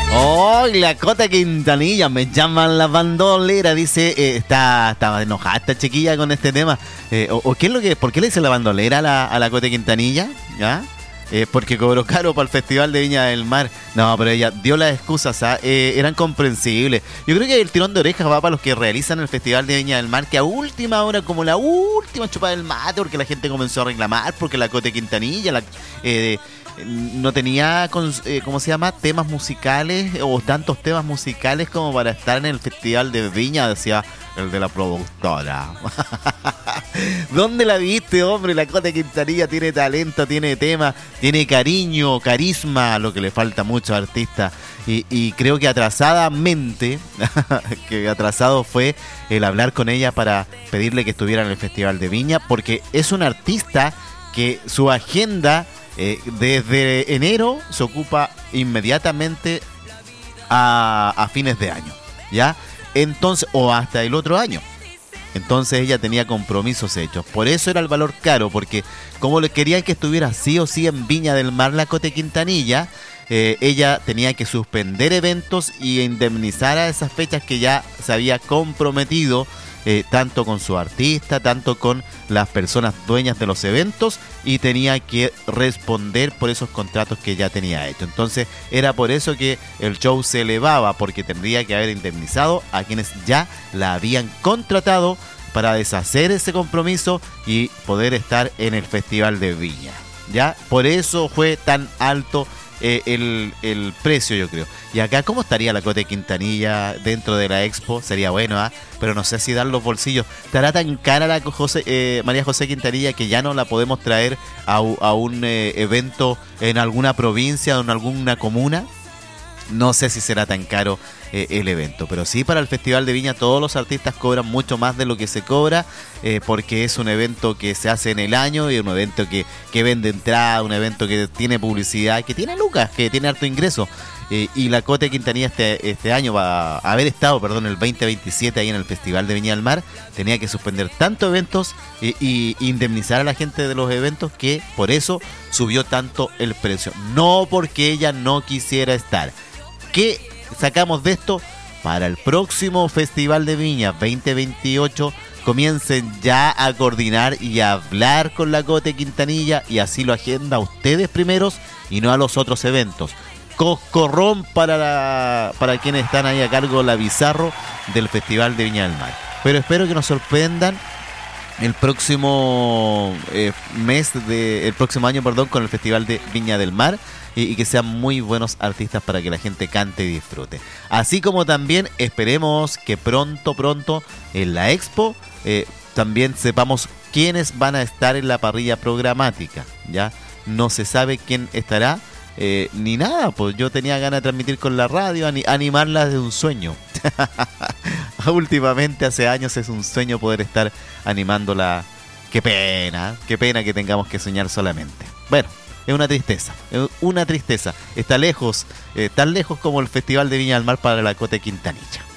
Oh, la Cota Quintanilla, me llaman la bandolera, dice, está enojada esta chiquilla con este tema. ¿Qué es lo que, por qué le dice la bandolera a la Cota Quintanilla? ¿Ya? Porque cobró caro para el Festival de Viña del Mar. No, pero ella dio las excusas, eran comprensibles. Yo creo que el tirón de orejas va para los que realizan el Festival de Viña del Mar, que a última hora, como la última chupada del mate, porque la gente comenzó a reclamar, porque la Cota Quintanilla no tenía, ¿cómo se llama?, temas musicales o tantos temas musicales como para estar en el Festival de Viña, decía el de la productora. ¿Dónde la viste, hombre? La Cota Quintanilla tiene talento, tiene tema, tiene cariño, carisma, lo que le falta mucho a artistas. Y creo que atrasadamente, que atrasado fue el hablar con ella para pedirle que estuviera en el Festival de Viña, porque es un artista que su agenda desde enero se ocupa inmediatamente a fines de año, ¿ya? Entonces, o hasta el otro año. Entonces ella tenía compromisos hechos. Por eso era el valor caro, porque como le querían que estuviera sí o sí en Viña del Mar la Cota Quintanilla, ella tenía que suspender eventos y indemnizar a esas fechas que ya se había comprometido, tanto con su artista, tanto con las personas dueñas de los eventos, y tenía que responder por esos contratos que ya tenía hecho. Entonces era por eso que el show se elevaba, porque tendría que haber indemnizado a quienes ya la habían contratado para deshacer ese compromiso y poder estar en el Festival de Viña, ¿ya? Por eso fue tan alto el precio, yo creo. Y acá, ¿cómo estaría la Cota Quintanilla dentro de la expo? Sería bueno, pero no sé si dan los bolsillos. ¿Estará tan cara la María José Quintanilla que ya no la podemos traer a un evento en alguna provincia o en alguna comuna? No sé si será tan caro el evento, pero sí, para el Festival de Viña todos los artistas cobran mucho más de lo que se cobra, porque es un evento que se hace en el año y un evento que vende entrada, un evento que tiene publicidad, que tiene lucas, que tiene harto ingreso. Y la Cota Quintanilla este año va a haber estado, el 2027 ahí en el Festival de Viña del Mar, tenía que suspender tantos eventos y indemnizar a la gente de los eventos, que por eso subió tanto el precio, no porque ella no quisiera estar. ¿Qué sacamos de esto? Para el próximo Festival de Viña 2028 comiencen ya a coordinar y a hablar con la Cota Quintanilla, y así lo agenda a ustedes primeros y no a los otros eventos. Coscorrón para quienes están ahí a cargo la Bizarro del Festival de Viña del Mar. Pero espero que nos sorprendan el próximo el próximo año, con el Festival de Viña del Mar, y que sean muy buenos artistas para que la gente cante y disfrute. Así como también esperemos que pronto en la expo también sepamos quiénes van a estar en la parrilla programática, ¿ya? No se sabe quién estará, ni nada, pues yo tenía ganas de transmitir con la radio, animarla desde un sueño. Últimamente, hace años, es un sueño poder estar animándola. Qué pena que tengamos que soñar solamente. Bueno, es una tristeza. Está lejos, tan lejos como el Festival de Viña del Mar para la Cota Quintanilla.